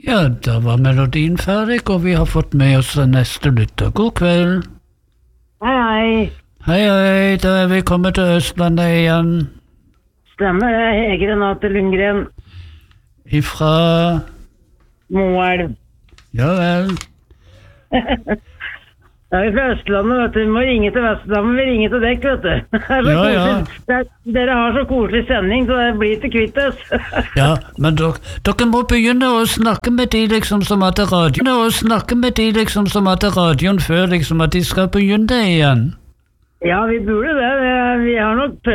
Ja, da var melodien ferdig, og vi har fått med oss den neste lytter. God kveld. Hei. Hei, hei, da er vi kommet til Østlandet igjen. Stemmer det, Hege Renate Lundgren. Ifra... Moelv. Ja vel. Da er vi fra Østlandet, vet du. Vi må ringe til Vestlandet, vi ringer til dekk, vet du. Det er så Ja. koselig. Dere har så koselig sending, så det blir til kvitt oss. Ja, men dere må begynne å snakke med de liksom som hadde radioen, og snakke med de liksom som hadde radioen før liksom at de skal begynne igjen. Ja, vi burde det. Vi har nok